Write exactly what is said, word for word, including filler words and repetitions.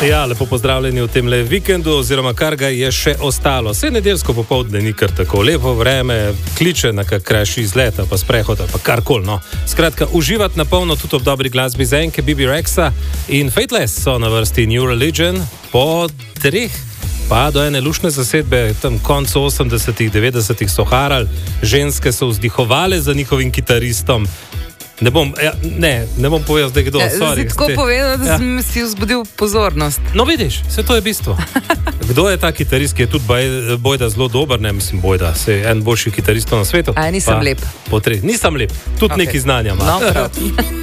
Ja, lepo pozdravljeni v tem le vikendu, oziroma kar ga je še ostalo. Vse nedeljsko popoldne ni kar tako lepo vreme, kliče na kak krajši izlet, pa sprehod, pa karkoli, no. Skratka, uživati na polno tudi ob dobri glasbi Zenke, B B Rexa in Fateless so na vrsti New Religion po treh, pa do ene lušne zasedbe, tam koncu osemdesetih, devetdesetih so harali, ženske so vzdihovale za njihovim kitaristom. Ne bom, ja, ne, ne bom povedal zdaj kdo. Ja, zdaj tako ste... povedal, da ja. sem si vzbudil pozornost. No vidiš, vse to je bistvo. Kdo je ta kitarist, ki je tudi bojda zelo dober, ne mislim bojda, se je en boljši kitarist na svetu. A, nisem pa, lep. Potre... Nisem lep, tudi okay. Neki znanja ima. No,